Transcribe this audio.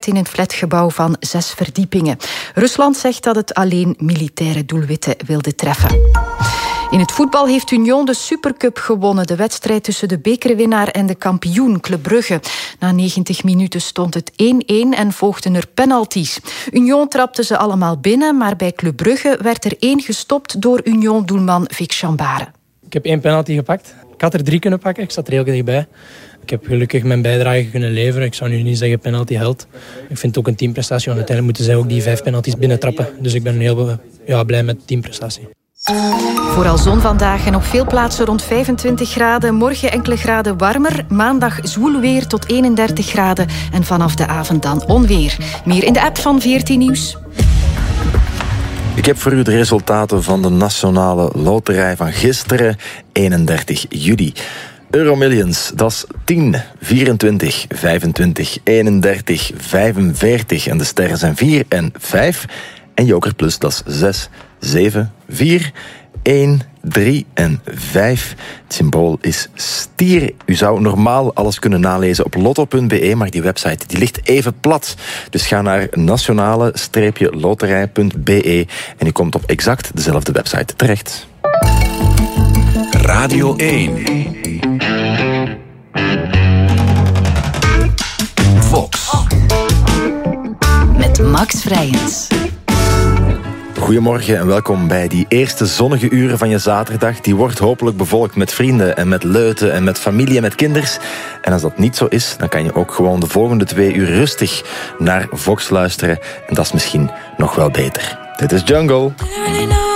in een flatgebouw van 6 verdiepingen. Rusland zegt dat het alleen militaire doelwitten wilde treffen. In het voetbal heeft Union de Supercup gewonnen. De wedstrijd tussen de bekerwinnaar en de kampioen Club Brugge. Na 90 minuten stond het 1-1 en volgden er penalties. Union trapte ze allemaal binnen, maar bij Club Brugge werd er 1 gestopt door Union-doelman Vic Chambare. Ik heb 1 penalty gepakt. Ik had er 3 kunnen pakken, ik zat er heel dichtbij. Ik heb gelukkig mijn bijdrage kunnen leveren. Ik zou nu niet zeggen penalty held. Ik vind het ook een teamprestatie, want uiteindelijk moeten zij ook die 5 penalties binnentrappen. Dus ik ben heel blij met de teamprestatie. Vooral zon vandaag en op veel plaatsen rond 25 graden. Morgen enkele graden warmer. Maandag zwoel weer tot 31 graden. En vanaf de avond dan onweer. Meer in de app van 14 Nieuws. Ik heb voor u de resultaten van de Nationale Loterij van gisteren, 31 juli. Euromillions, dat is 10, 24, 25, 31, 45. En de sterren zijn 4 en 5. En Joker Plus, dat is 6, 7, 4, 1, 3 en 5. Het symbool is stier. U zou normaal alles kunnen nalezen op lotto.be, maar die website die ligt even plat. Dus ga naar nationale-loterij.be en u komt op exact dezelfde website terecht. Radio 1. Fox. Met Max Vrijens. Goedemorgen en welkom bij die eerste zonnige uren van je zaterdag. Die wordt hopelijk bevolkt met vrienden en met leuten en met familie en met kinders. En als dat niet zo is, dan kan je ook gewoon de volgende 2 uur rustig naar Fox luisteren. En dat is misschien nog wel beter. Dit is Jungle.